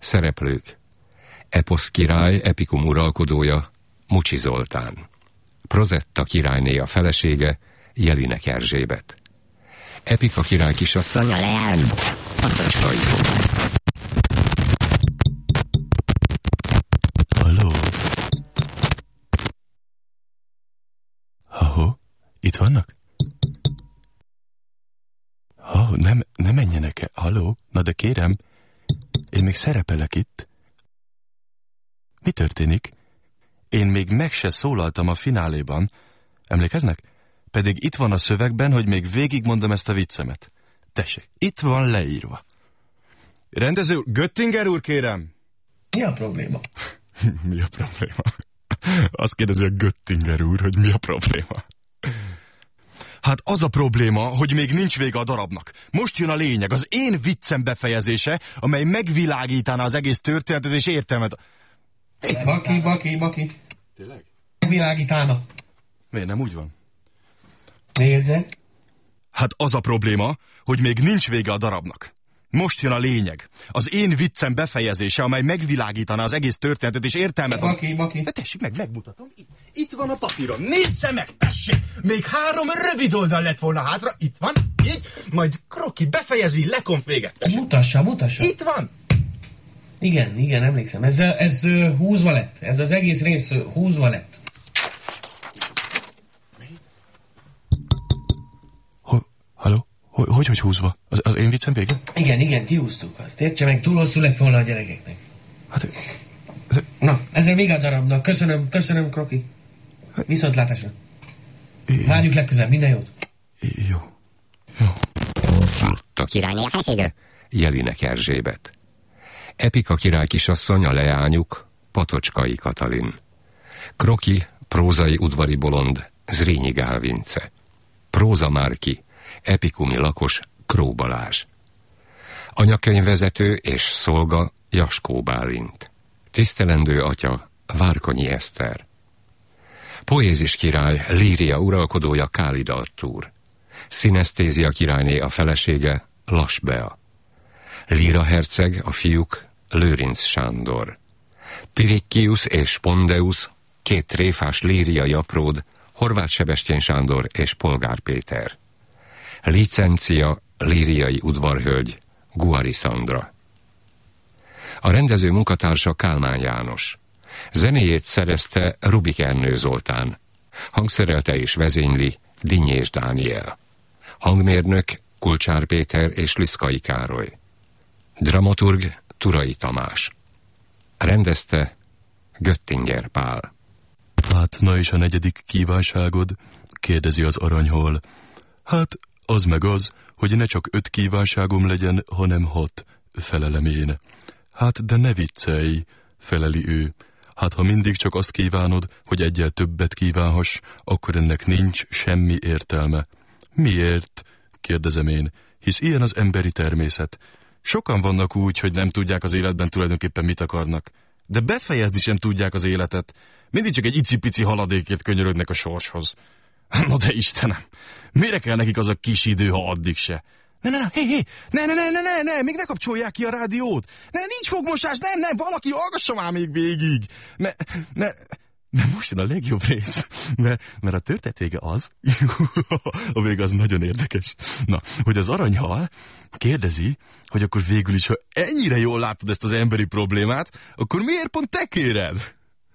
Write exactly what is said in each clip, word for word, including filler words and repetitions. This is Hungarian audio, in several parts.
Szereplők: Eposz király, Epikum uralkodója, Mucsi Zoltán. Prozetta királyné a felesége, Jelinek Erzsébet. Epika király kisasszonya, leány, Patocskai Fogár. Halló? Ahó, itt vannak? Oh, nem, nem menjenek el. Halló? Na de kérem, én még szerepelek itt. Mi történik? Én még meg se szólaltam a fináléban. Emlékeznek? Pedig itt van a szövegben, hogy még végigmondom ezt a viccemet. Tessék, itt van leírva. Rendező, Göttinger úr, kérem! Mi a probléma? Mi a probléma? Azt kérdezi a Göttinger úr, hogy mi a probléma. Hát az a probléma, hogy még nincs vége a darabnak. Most jön a lényeg, az én viccem befejezése, amely megvilágítaná az egész történetet és értelmet. Hey, baki, baki, baki. Tényleg? Megvilágítána. Miért nem úgy van? Nézzek. Hát az a probléma, hogy még nincs vége a darabnak. Most jön a lényeg. Az én viccem befejezése, amely megvilágítaná az egész történetet és értelmet... Baki, baki. De tessék meg, megmutatom. Itt, itt van a papíron. Nézze meg, tessék! Még három rövid oldal lett volna hátra. Itt van, így. Majd Kroki befejezi, lekonf véget. Tessék. Mutassa, mutassa. Itt van. Igen, igen, emlékszem. Ez, ez uh, húzva lett. Ez az egész rész uh, húzva lett. Ho, halló? Hogy, hogy, hogy húzva? Az, az én viccem vége? Igen, igen, kihúztuk azt. Értse meg, túl hosszú lett volna a gyerekeknek. Hát... Ez... Na, ezzel vége a darabnak. Köszönöm, köszönöm, Kroki. Viszontlátásra. Várjuk legközelebb, minden jót. Jó. Jó. A királyné a felesége, Jelinek Erzsébet. Epika király kisasszony, a leányuk, Patocskai Katalin. Kroki, prózai udvari bolond, Zrínyi Gál Vince. Próza Márki, epikumi lakos, Kró Balázs. Anyakönyvvezető és szolga, Jaskó Bálint. Tisztelendő atya, Várkonyi Eszter. Poézis király, Líria uralkodója, Kálida Artúr. Szinesztézia királyné a felesége, Lass Bea. Líra herceg, a fiúk, Lőrinc Sándor. Pirikkius és Spondeus, két tréfás líriai apród, Horváth Sebestyén Sándor és Polgár Péter. Licencia, líriai udvarhölgy, Guari Szandra. A rendező munkatársa Kálmán János. Zenéjét szerezte Rubik Ernő Zoltán. Hangszerelte és vezényli Dinnyés Dániel. Hangmérnök Kulcsár Péter és Liszkai Károly. Dramaturg Turai Tamás. Rendezte Göttinger Pál. Hát, na és a negyedik kívánságod? Kérdezi az aranyhal. Hát, az meg az, hogy ne csak öt kívánságom legyen, hanem hat, felelem én. Hát, de ne viccelj, feleli ő. Hát, ha mindig csak azt kívánod, hogy egyel többet kívánhass, akkor ennek nincs semmi értelme. Miért? Kérdezem én, hisz ilyen az emberi természet. Sokan vannak úgy, hogy nem tudják az életben tulajdonképpen mit akarnak. De befejezni sem tudják az életet. Mindig csak egy icipici haladékért könyörögnek a sorshoz. Na de Istenem, mire kell nekik az a kis idő, ha addig se? Ne, ne, ne, hé, hé, ne, ne, ne, ne, ne, ne, még ne kapcsolják ki a rádiót. Ne, nincs fogmosás, nem, nem, valaki hallgassa már még végig. Mert, mert, mert most jön a legjobb rész. Mert, mert a történet vége az, a vége az nagyon érdekes. Na, hogy az aranyhal kérdezi, hogy akkor végül is, ha ennyire jól látod ezt az emberi problémát, akkor miért pont te kéred?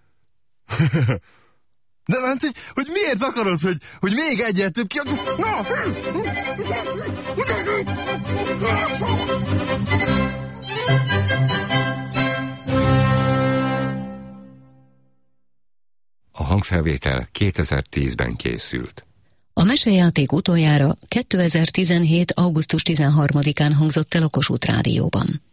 De hát, hogy, hogy miért akarod, hogy, hogy még egyel több ki... Na! A hangfelvétel kétezer-tízben készült. A mesejáték utoljára kétezer-tizenhét. augusztus tizenharmadikán hangzott el a Kossuth Rádióban.